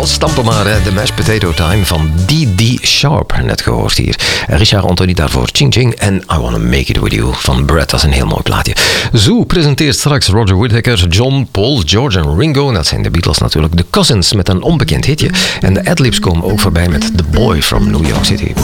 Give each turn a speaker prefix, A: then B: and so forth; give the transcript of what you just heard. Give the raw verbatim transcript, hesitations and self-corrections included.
A: stampen maar, hè. De Mashed Potato Time van D D Sharp. Net gehoord hier. Richard Anthony daarvoor Ching Ching en I Wanna Make It With You van Brett. Dat is een heel mooi plaatje. Zoo presenteert straks Roger Whittaker, John, Paul, George en Ringo. Dat zijn de Beatles natuurlijk. De Cousins met een onbekend hitje. En de adlibs komen ook voorbij met The Boy from New York City.